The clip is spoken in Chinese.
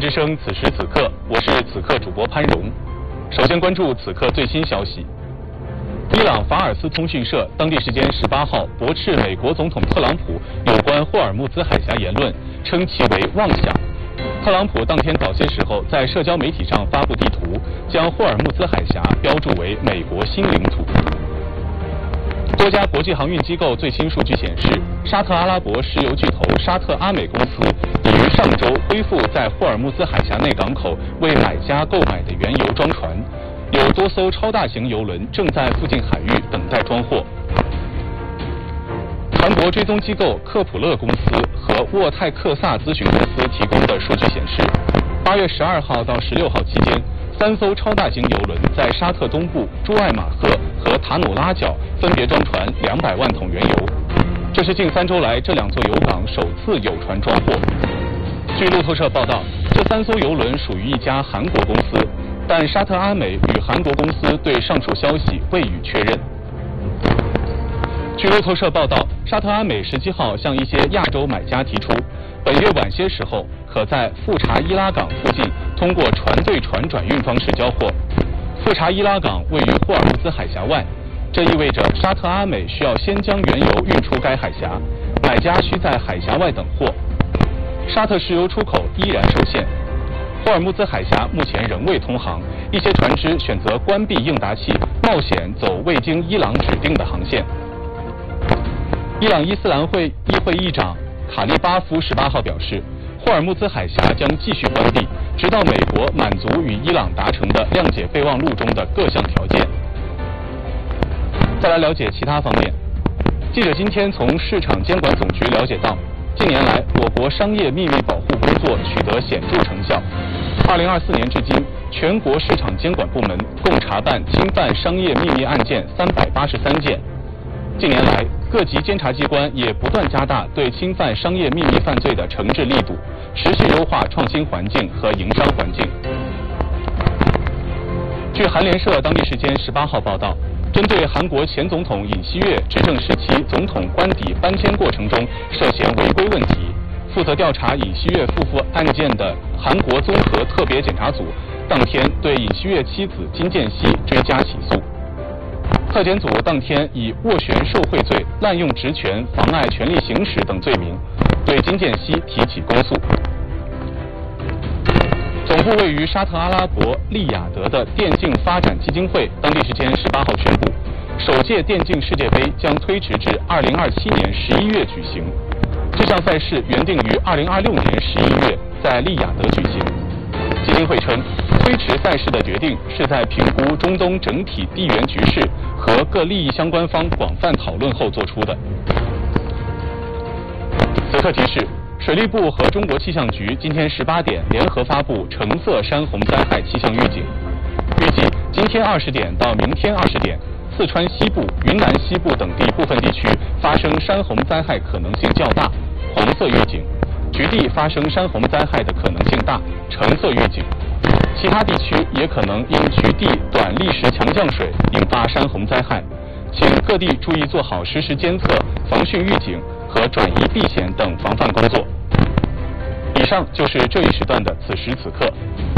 之声此时此刻，我是此刻主播潘荣。首先关注此刻最新消息。伊朗法尔斯通讯社当地时间18号驳斥美国总统特朗普有关霍尔木兹海峡言论，称其为妄想。特朗普当天早些时候在社交媒体上发布地图，将霍尔木兹海峡标注为美国新领土。多家国际航运机构最新数据显示，沙特阿拉伯石油巨头沙特阿美公司已于上周恢复在霍尔木兹海峡内港口为买家购买的原油装船，有多艘超大型油轮正在附近海域等待装货。船舶追踪机构克普勒公司和沃泰克萨咨询公司提供的数据显示，8月12号到16号期间，3艘超大型油轮在沙特东部朱艾马赫和塔努拉角分别装船200万桶原油，这是近3周来这2座油港首次有船装货。据路透社报道，这3艘油轮属于一家韩国公司，但沙特阿美与韩国公司对上述消息未予确认。据路透社报道，沙特阿美17号向一些亚洲买家提出，本月晚些时候可在富查伊拉港附近通过船对船转运方式交货。富查伊拉港位于霍尔木兹海峡外，这意味着沙特阿美需要先将原油运出该海峡，买家需在海峡外等货。沙特石油出口依然受限，霍尔木兹海峡目前仍未通航，一些船只选择关闭应答器，冒险走未经伊朗指定的航线。伊朗伊斯兰会议会议长卡利巴夫18号表示，霍尔木兹海峡将继续关闭，直到美国满足与伊朗达成的谅解备忘录中的各项条件。再来了解其他方面，记者今天从市场监管总局了解到，近年来我国商业秘密保护工作取得显著成效。2024年至今，全国市场监管部门共查办侵犯商业秘密案件383件。近年来，各级监察机关也不断加大对侵犯商业秘密犯罪的惩治力度，持续优化创新环境和营商环境。据韩联社当地时间18号报道，针对韩国前总统尹锡悦执政时期总统官邸搬迁过程中涉嫌违规问题，负责调查尹锡悦夫妇案件的韩国综合特别检察组当天对尹锡悦妻子金建熙追加起诉。特检组当天以斡旋受贿罪、滥用职权、妨碍权利行使等罪名，对金建熙提起公诉。总部位于沙特阿拉伯利雅得的电竞发展基金会当地时间18号宣布，首届电竞世界杯将推迟至2027年11月举行。这项赛事原定于2026年11月在利雅得举行。基金会称，推迟赛事的决定是在评估中东整体地缘局势和各利益相关方广泛讨论后做出的。此刻提示，水利部和中国气象局今天18点联合发布橙色山洪灾害气象预警，预计今天20点到明天20点，四川西部、云南西部等地部分地区发生山洪灾害可能性较大，黄色预警；局地发生山洪灾害的可能性大，橙色预警。其他地区也可能因局地短历时强降水引发山洪灾害，请各地注意做好实时监测、防汛预警和转移避险等防范工作。以上就是这一时段的此时此刻。